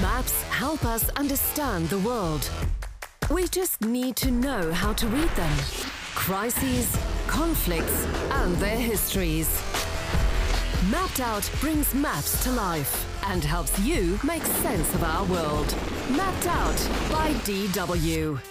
Maps help us understand the world. We just need to know how to read them. Crises, conflicts, and their histories. Mapped Out brings maps to life and helps you make sense of our world. Mapped Out by DW.